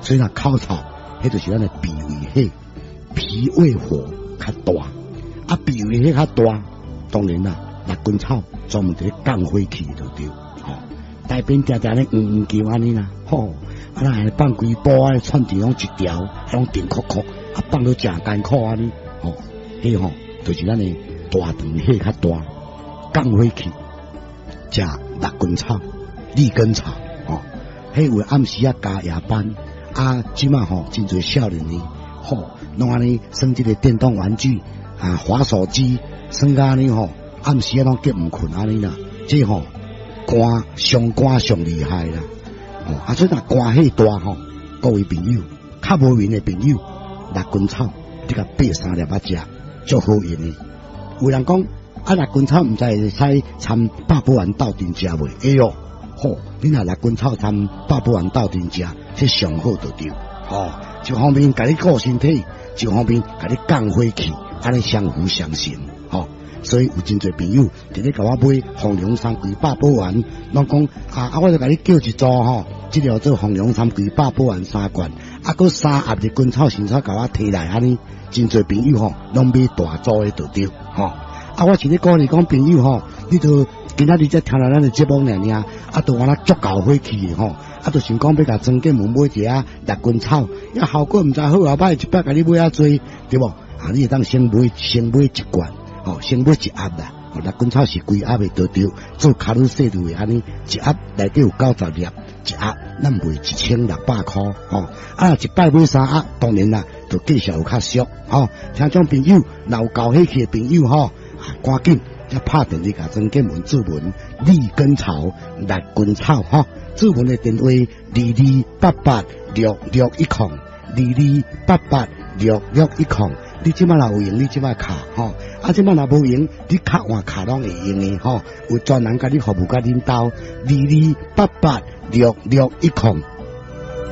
所以若口臭，迄就是咱的脾胃火，脾胃火较大，啊脾胃火较大，当然啦，六根草专门伫咧降火气就对，吼、大便常常咧叫安尼啦，吼、啊咱放规包啊，串地拢一条，拢定酷酷，啊放到正艰苦安尼，吼、迄吼就是咱的大肠火较大，降火气，食六根草、利根草，吼、迄有暗时啊加夜班，啊即马吼真侪少年呢，吼，拢安尼耍即个电动玩具啊，滑手机，耍甲安尼吼，暗时啊拢结毋困安尼啦，即吼肝上厉害啦。哦，啊，所以若肝气大吼，各位朋友，较无明的朋友，六根草，你甲掰3粒仔食，足好用的。有人讲啊，六根草毋知会使掺百宝丸斗阵食袂？哎哟，吼，你若六根草掺百宝丸斗阵食，这上好就对。吼，一方面甲你顾身体，一方面甲你降火气，安尼相辅相成。吼。所以有真侪朋友直咧甲我买红龙山龟百宝丸，拢讲我就甲你叫一组吼，即条做红龙山龟百宝丸3罐，佫3盒的根草新草甲我摕来安尼，真侪朋友吼拢买大组的就对吼。我是咧鼓励讲朋友吼，你都今仔日才听到咱的节目尔，都安那足够火气的吼，就想讲要甲庄建门买一下六根草，效果毋知好啊歹，一摆甲你买啊多，对无？你会当先买1罐。哦，先买1盒啦，六根草是规盒的都对，做卡路西路的安尼，1盒内底有90粒，1盒咱卖1600块，吼，一摆买3盒，当然啦，就计数有较俗，吼，听种朋友，若有够火气的朋友吼，赶紧才拍电话甲庄建门注文利根草、六根草，吼，注文的电话22886610，22886610。你即摆若有用，你即摆卡吼，即摆若无用，你卡换卡拢会用的吼，有专人甲你服务甲恁兜，22886610。